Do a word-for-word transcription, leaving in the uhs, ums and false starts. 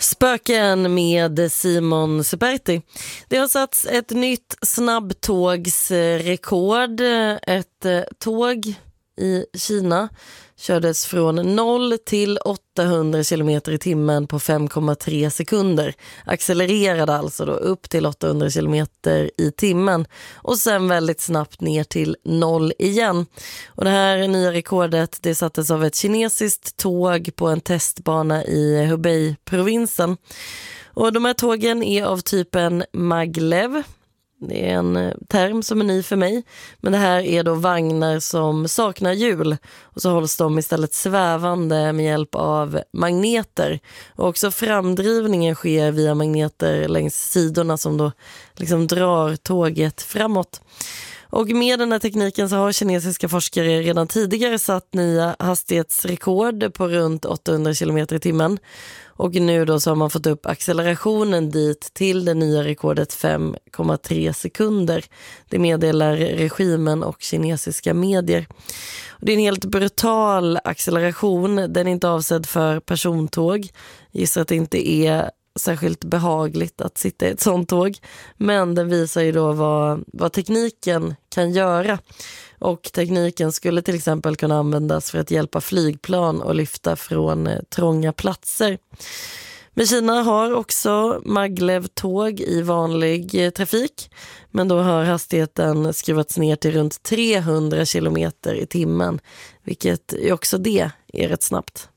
Spöken med Simon Superti. Det har satts ett nytt snabbtågsrekord. Ett tåg i Kina kördes från noll till åttahundra kilometer i timmen på fem komma tre sekunder. Accelererade alltså då upp till åttahundra kilometer i timmen och sen väldigt snabbt ner till noll igen. Och det här nya rekordet det sattes av ett kinesiskt tåg på en testbana i Hubei-provinsen. Och de här tågen är av typen maglev. Det är en term som är ny för mig. Men det här är då vagnar som saknar hjul. Och så hålls de istället svävande med hjälp av magneter. Och också framdrivningen sker via magneter längs sidorna som då liksom drar tåget framåt. Och med den här tekniken så har kinesiska forskare redan tidigare satt nya hastighetsrekord på runt åttahundra kilometer i timmen. Och nu då så har man fått upp accelerationen dit till det nya rekordet fem komma tre sekunder. Det meddelar regimen och kinesiska medier. Och det är en helt brutal acceleration. Den är inte avsedd för persontåg. Gissar att det inte är särskilt behagligt att sitta i ett sånt tåg. Men den visar ju då vad, vad tekniken kan göra. Och tekniken skulle till exempel kunna användas för att hjälpa flygplan och lyfta från eh, trånga platser. Men Kina har också maglev-tåg i vanlig eh, trafik. Men då har hastigheten skruvats ner till runt trehundra kilometer i timmen. Vilket också det är rätt snabbt.